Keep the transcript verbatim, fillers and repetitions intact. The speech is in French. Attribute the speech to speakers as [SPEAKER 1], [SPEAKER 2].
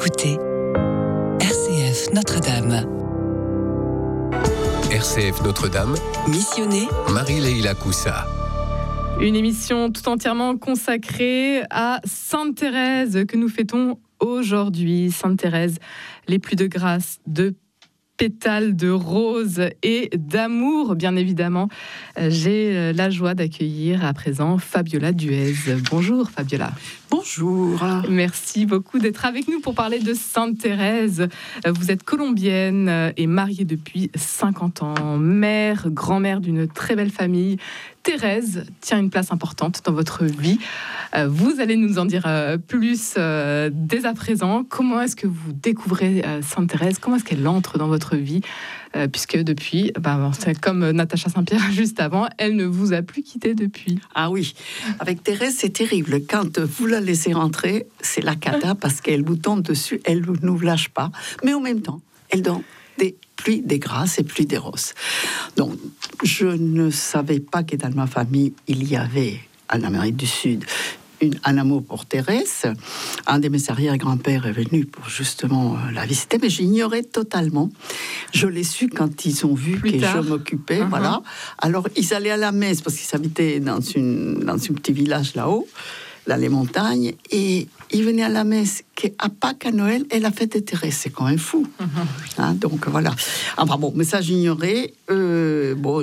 [SPEAKER 1] écoutez R C F Notre-Dame.
[SPEAKER 2] R C F Notre-Dame,
[SPEAKER 1] Missionné
[SPEAKER 2] Marie-Leila Coussa.
[SPEAKER 3] Une émission tout entièrement consacrée à Sainte Thérèse que nous fêtons aujourd'hui. Sainte Thérèse, les plus de grâce, de pétales de rose et d'amour, bien évidemment. J'ai la joie d'accueillir à présent Fabiola Duez. Bonjour Fabiola.
[SPEAKER 4] Bonjour.
[SPEAKER 3] Merci beaucoup d'être avec nous pour parler de Sainte Thérèse. Vous êtes colombienne et mariée depuis cinquante ans, mère, grand-mère d'une très belle famille. Thérèse tient une place importante dans votre vie. Vous allez nous en dire plus dès à présent. Comment est-ce que vous découvrez Sainte Thérèse ? Comment est-ce qu'elle entre dans votre vie ? Puisque depuis, bah, c'est comme Natacha Saint-Pierre juste avant, elle ne vous a plus quitté depuis.
[SPEAKER 4] Ah oui, avec Thérèse, c'est terrible. Quand vous la laissez rentrer, c'est la cata parce qu'elle vous tombe dessus, elle ne vous lâche pas. Mais en même temps, elle donne des pluies, des grâces et pluies des roses. Donc, je ne savais pas que dans ma famille, il y avait, en Amérique du Sud, Une, un amour pour Thérèse. Un de mes arrière-grands-pères est venu pour justement la visiter, mais j'ignorais totalement. Je l'ai su quand ils ont vu Plus que tard. je m'occupais. Uh-huh. Voilà. Alors, ils allaient à la messe parce qu'ils habitaient dans, une, dans un petit village là-haut, dans les montagnes, et ils venaient à la messe qu'à Pâques, à Noël, et la fête de Thérèse. C'est quand même fou. Uh-huh. Hein, donc, voilà. Enfin bon, mais ça, j'ignorais. Euh, bon,